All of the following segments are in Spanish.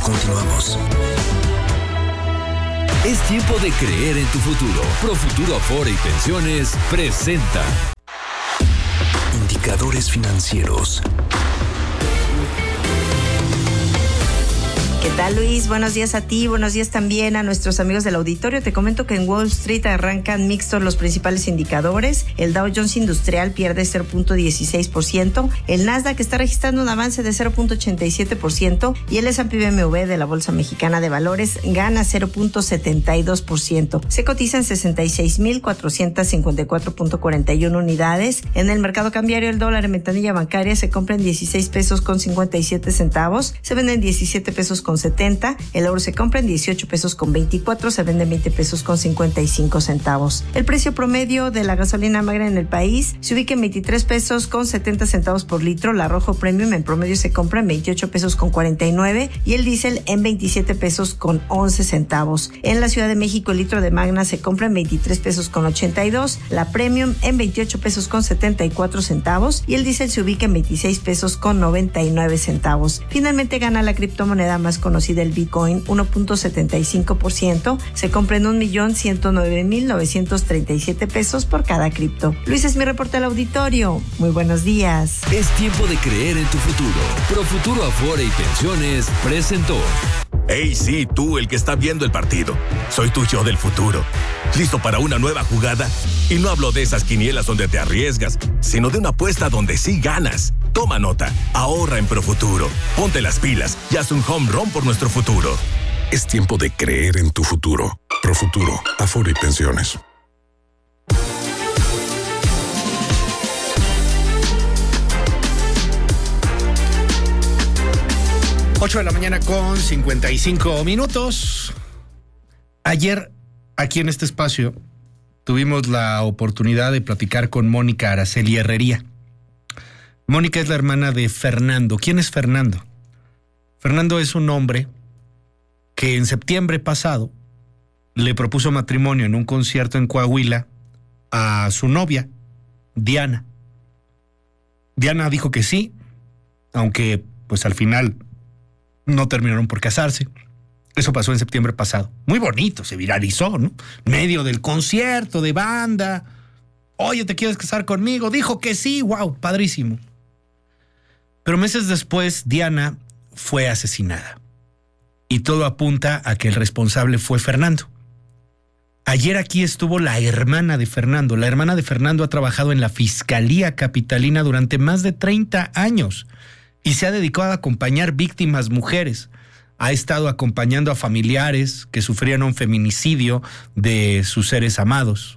Continuamos. Es tiempo de creer en tu futuro. Profuturo Afore y Pensiones presenta Indicadores Financieros. ¿Qué tal, Luis? Buenos días a ti, buenos días también a nuestros amigos del auditorio. Te comento que en Wall Street arrancan mixtos los principales indicadores. El Dow Jones Industrial pierde 0.16%, el Nasdaq está registrando un avance de 0.87% y el S&P BMW de la Bolsa Mexicana de Valores gana 0.72%. Se cotiza en 66,454.41 unidades. En el mercado cambiario, el dólar en ventanilla bancaria se compra en 16 pesos con 57 centavos, se vende en 17 pesos con 70, el euro se compra en 18 pesos con 24, se vende en 20 pesos con 55 centavos. El precio promedio de la gasolina magra en el país se ubica en 23 pesos con 70 centavos por litro, la Rojo Premium en promedio se compra en 28 pesos con 49 y el diésel en 27 pesos con 11 centavos. En la Ciudad de México el litro de Magna se compra en 23 pesos con 82, la Premium en 28 pesos con 74 centavos y el diésel se ubica en 26 pesos con 99 centavos. Finalmente gana la criptomoneda más conocida, el Bitcoin, 1.75%, se compra en 1.109.937 pesos por cada cripto. Luis, es mi reporte al auditorio. Muy buenos días. Es tiempo de creer en tu futuro. Profuturo Afore y Pensiones presentó. Hey, sí, tú, el que está viendo el partido. Soy tu yo del futuro. ¿Listo para una nueva jugada? Y no hablo de esas quinielas donde te arriesgas, sino de una apuesta donde sí ganas. Toma nota, ahorra en Profuturo. Ponte las pilas y haz un home run por nuestro futuro. Es tiempo de creer en tu futuro. Profuturo, Afore y Pensiones. Ocho de la mañana con 55 minutos. Ayer, aquí en este espacio, tuvimos la oportunidad de platicar con Mónica Araceli Herrería. Mónica es la hermana de Fernando. ¿Quién es Fernando? Fernando es un hombre que en septiembre pasado le propuso matrimonio en un concierto en Coahuila a su novia, Diana. Diana dijo que sí, aunque pues al final no terminaron por casarse. Eso pasó en septiembre pasado. Muy bonito, se viralizó, ¿no? En medio del concierto de banda. Oye, ¿te quieres casar conmigo? Dijo que sí, wow, padrísimo. Pero meses después, Diana fue asesinada. Y todo apunta a que el responsable fue Fernando. Ayer aquí estuvo la hermana de Fernando. La hermana de Fernando ha trabajado en la Fiscalía Capitalina durante más de 30 años y se ha dedicado a acompañar víctimas mujeres. Ha estado acompañando a familiares que sufrieron un feminicidio de sus seres amados.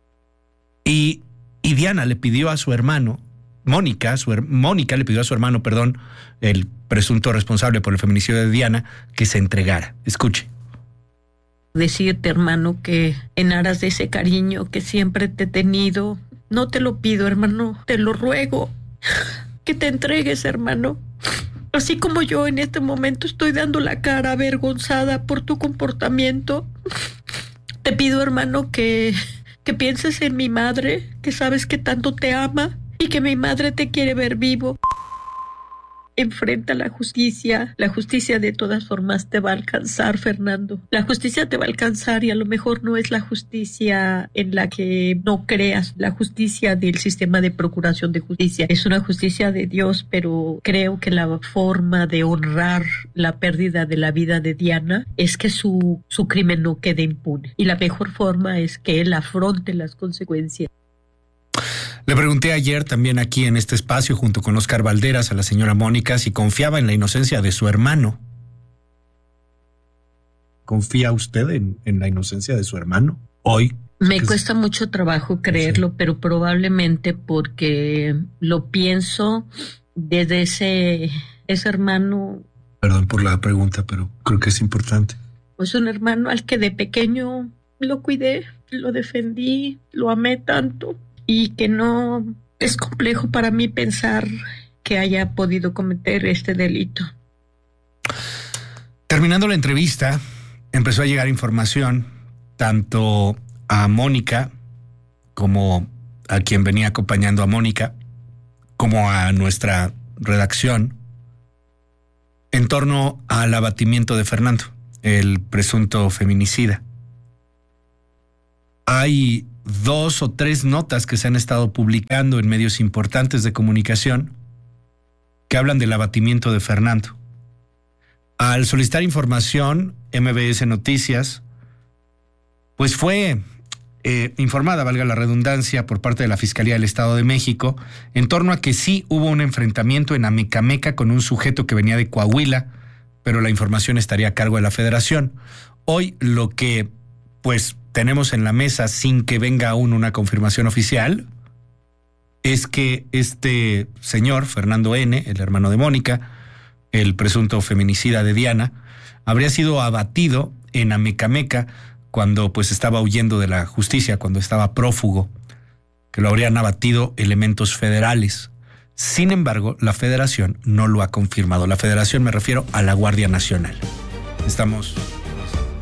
Y Diana le pidió a su hermano, Mónica le pidió a su hermano, el presunto responsable por el feminicidio de Diana, que se entregara. Escuche. Decirte, hermano, que en aras de ese cariño que siempre te he tenido, no te lo pido, hermano, te lo ruego, que te entregues, hermano. Así como yo en este momento estoy dando la cara avergonzada por tu comportamiento, te pido, hermano, que pienses en mi madre, que sabes que tanto te ama y que mi madre te quiere ver vivo. Enfrenta la justicia de todas formas te va a alcanzar, Fernando. La justicia te va a alcanzar y a lo mejor no es la justicia en la que no creas, la justicia del sistema de procuración de justicia. Es una justicia de Dios, pero creo que la forma de honrar la pérdida de la vida de Diana es que su crimen no quede impune. Y la mejor forma es que él afronte las consecuencias. Le pregunté ayer también aquí en este espacio junto con Oscar Valderas a la señora Mónica si confiaba en la inocencia de su hermano. ¿Confía usted en la inocencia de su hermano hoy? Me cuesta mucho trabajo creerlo, sí, pero probablemente porque lo pienso desde ese hermano. Perdón por la pregunta, pero creo que es importante. Pues un hermano al que de pequeño lo cuidé, lo defendí, lo amé tanto. Y que no es complejo para mí pensar que haya podido cometer este delito. Terminando la entrevista, empezó a llegar información tanto a Mónica como a quien venía acompañando a Mónica, como a nuestra redacción, en torno al abatimiento de Fernando, el presunto feminicida. Hay 2 o 3 notas que se han estado publicando en medios importantes de comunicación que hablan del abatimiento de Fernando. Al solicitar información, MBS Noticias, pues fue informada, valga la redundancia, por parte de la Fiscalía del Estado de México, en torno a que sí hubo un enfrentamiento en Amecameca con un sujeto que venía de Coahuila, pero la información estaría a cargo de la Federación. Hoy lo que pues tenemos en la mesa, sin que venga aún una confirmación oficial, es que este señor, Fernando N., el hermano de Mónica, el presunto feminicida de Diana, habría sido abatido en Amecameca cuando pues estaba huyendo de la justicia, cuando estaba prófugo, que lo habrían abatido elementos federales. Sin embargo, la Federación no lo ha confirmado. La Federación, me refiero a la Guardia Nacional. Estamos